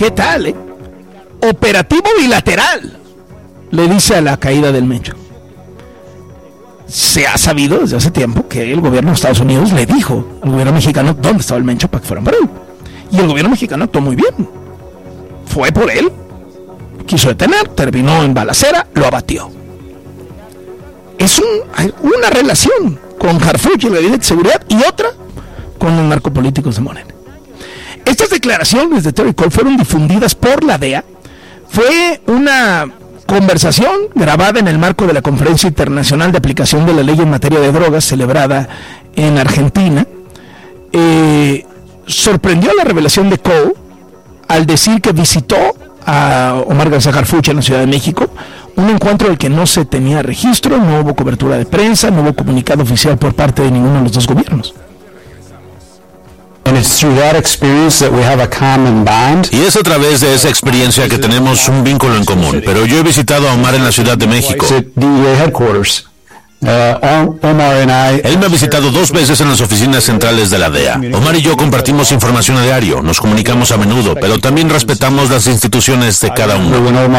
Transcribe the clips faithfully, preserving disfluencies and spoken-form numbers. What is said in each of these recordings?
¿Qué tal, eh? Operativo bilateral, le dice a la caída del Mencho. Se ha sabido desde hace tiempo que el gobierno de Estados Unidos le dijo al gobierno mexicano dónde estaba el Mencho para que fueran por él. Y el gobierno mexicano actuó muy bien. Fue por él, quiso detener, terminó en balacera, lo abatió. Es un, una relación con Harfuch y el Gabinete de Seguridad y otra con los narcopolíticos de Morena. Estas declaraciones de Terry Cole fueron difundidas por la D E A. Fue una conversación grabada en el marco de la Conferencia Internacional de Aplicación de la Ley en Materia de Drogas, celebrada en Argentina. Eh, sorprendió la revelación de Cole al decir que visitó a Omar García Harfuch en la Ciudad de México, un encuentro del que no se tenía registro, no hubo cobertura de prensa, no hubo comunicado oficial por parte de ninguno de los dos gobiernos. Y es a través de esa experiencia que tenemos un vínculo en común. Pero yo he visitado a Omar en la Ciudad de México. Él me ha visitado dos veces en las oficinas centrales de la D E A. Omar y yo compartimos información a diario, nos comunicamos a menudo, pero también respetamos las instituciones de cada uno.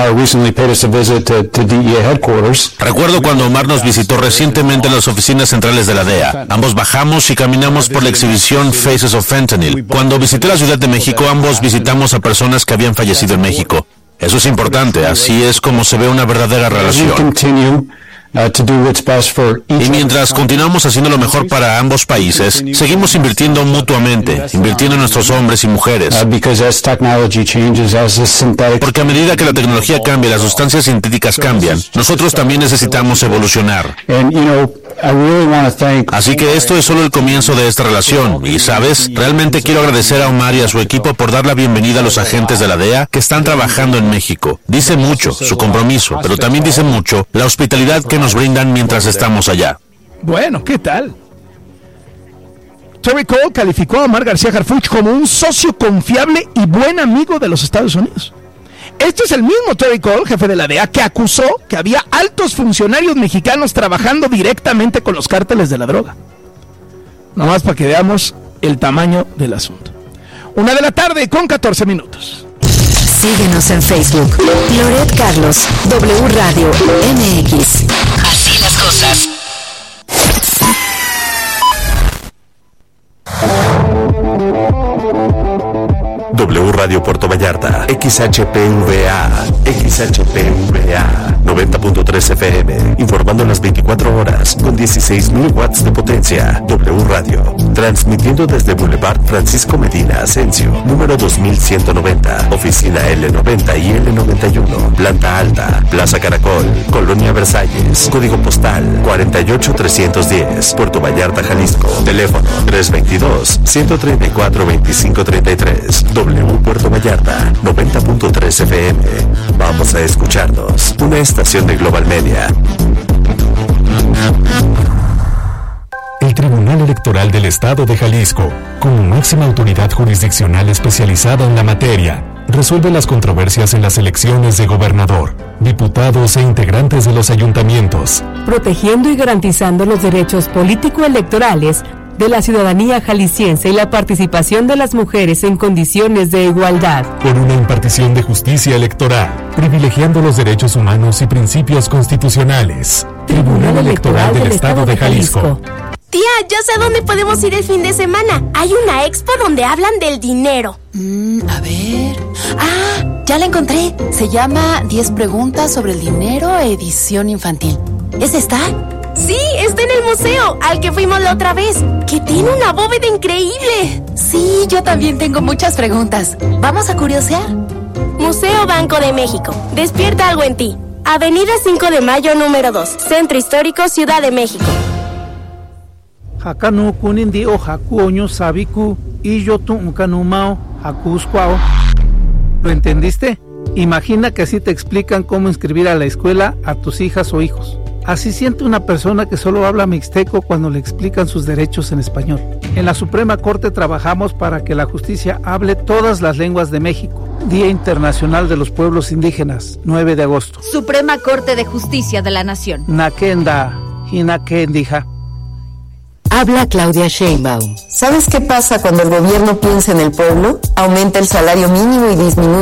Recuerdo cuando Omar nos visitó recientemente en las oficinas centrales de la D E A. Ambos bajamos y caminamos por la exhibición Faces of Fentanyl. Cuando visité la Ciudad de México, ambos visitamos a personas que habían fallecido en México. Eso es importante, así es como se ve una verdadera relación. Uh, to do what's best for each. Y mientras continuamos haciendo lo mejor para ambos países, seguimos invirtiendo mutuamente, invirtiendo en nuestros hombres y mujeres. Uh, because as technology changes, as a synthetic... Porque a medida que la tecnología cambia, las sustancias sintéticas cambian, nosotros también necesitamos evolucionar. And, you know, I really want to thank... Así que esto es solo el comienzo de esta relación. Y, ¿sabes? Realmente quiero agradecer a Omar y a su equipo por dar la bienvenida a los agentes de la D E A que están trabajando en México. Dice mucho su compromiso, pero también dice mucho la hospitalidad que nos brindan mientras estamos allá. Bueno, ¿qué tal? Terry Cole calificó a Omar García Harfuch como un socio confiable y buen amigo de los Estados Unidos. Este es el mismo Terry Cole, jefe de la D E A, que acusó que había altos funcionarios mexicanos trabajando directamente con los cárteles de la droga. Nomás para que veamos el tamaño del asunto. Una de la tarde con catorce minutos. Síguenos en Facebook. Loret Carlos, W Radio M X. Así las cosas. W Radio Puerto Vallarta, X H P V A, X H P V A, noventa punto tres F M, informando las veinticuatro horas, con dieciséis mil watts de potencia. W Radio, transmitiendo desde Boulevard Francisco Medina Asensio, número dos mil ciento noventa, oficina L noventa y L noventa y uno, planta alta, Plaza Caracol, Colonia Versalles, código postal cuarenta y ocho trescientos diez, Puerto Vallarta, Jalisco, teléfono tres veintidós, ciento treinta y cuatro, veinticinco treinta y tres. W Puerto Vallarta, noventa punto tres F M. Vamos a escucharnos. Una estación de Global Media. El Tribunal Electoral del Estado de Jalisco, como máxima autoridad jurisdiccional especializada en la materia, resuelve las controversias en las elecciones de gobernador, diputados e integrantes de los ayuntamientos, protegiendo y garantizando los derechos político-electorales de la ciudadanía jalisciense y la participación de las mujeres en condiciones de igualdad. Por una impartición de justicia electoral, privilegiando los derechos humanos y principios constitucionales. Tribunal Electoral del Estado de Jalisco. Tía, ya sé a dónde podemos ir el fin de semana. Hay una expo donde hablan del dinero. Mm, a ver... Ah, ya la encontré. Se llama diez preguntas sobre el dinero, edición infantil. ¿Es esta? Sí, está en el museo, al que fuimos la otra vez, que tiene una bóveda increíble. Sí, yo también tengo muchas preguntas. ¿Vamos a curiosear? Museo Banco de México. Despierta algo en ti. Avenida cinco de Mayo, número dos. Centro Histórico, Ciudad de México. Hakanu kunindi o hakuoño sabiku y yo tu unkanumao hakuskwao. ¿Lo entendiste? Imagina que así te explican cómo inscribir a la escuela a tus hijas o hijos. Así siente una persona que solo habla mixteco cuando le explican sus derechos en español. En la Suprema Corte trabajamos para que la justicia hable todas las lenguas de México. Día Internacional de los Pueblos Indígenas, nueve de agosto. Suprema Corte de Justicia de la Nación. Nakenda, Hinakendija. Habla Claudia Sheinbaum. ¿Sabes qué pasa cuando el gobierno piensa en el pueblo? Aumenta el salario mínimo y disminuye